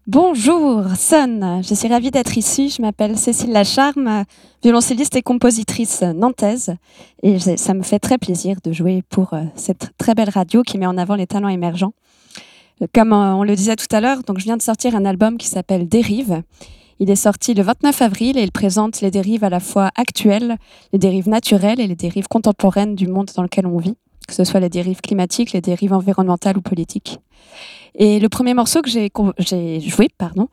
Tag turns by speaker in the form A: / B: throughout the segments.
A: Bonjour, Sun. Je suis ravie d'être ici. Je m'appelle Cécile Lacharme, violoncelliste et compositrice nantaise. Et ça me fait très plaisir de jouer pour cette très belle radio qui met en avant les talents émergents. Comme on le disait tout à l'heure, donc je viens de sortir un album qui s'appelle Dérive. Il est sorti le 29 avril et il présente les dérives à la fois actuelles, les dérives naturelles et les dérives contemporaines du monde dans lequel on vit, que ce soit les dérives climatiques, les dérives environnementales ou politiques. Et le premier morceau que j'ai joué,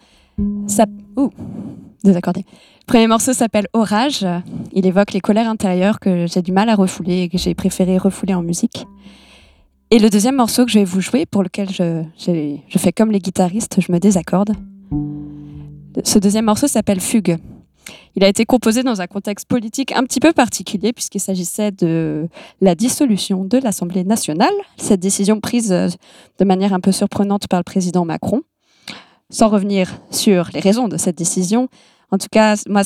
A: désaccordé. Le premier morceau s'appelle Orage. Il évoque les colères intérieures que j'ai du mal à refouler et que j'ai préféré refouler en musique. Et le deuxième morceau que je vais vous jouer, pour lequel je fais comme les guitaristes, je me désaccorde. Ce deuxième morceau s'appelle Fugue. Il a été composé dans un contexte politique un petit peu particulier puisqu'il s'agissait de la dissolution de l'Assemblée nationale. Cette décision prise de manière un peu surprenante par le président Macron. Sans revenir sur les raisons de cette décision, en tout cas, moi,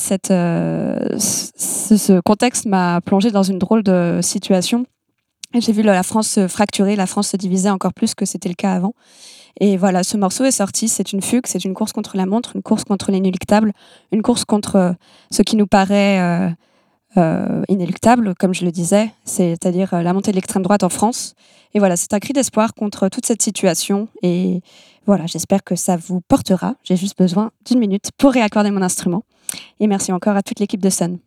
A: ce contexte m'a plongé dans une drôle de situation. J'ai vu la France se fracturer, la France se diviser encore plus que c'était le cas avant. Et voilà, ce morceau est sorti, c'est une fugue, c'est une course contre la montre, une course contre l'inéluctable, une course contre ce qui nous paraît inéluctable, comme je le disais, c'est-à-dire la montée de l'extrême droite en France. Et voilà, c'est un cri d'espoir contre toute cette situation. Et voilà, j'espère que ça vous portera. J'ai juste besoin d'une minute pour réaccorder mon instrument. Et merci encore à toute l'équipe de Sun.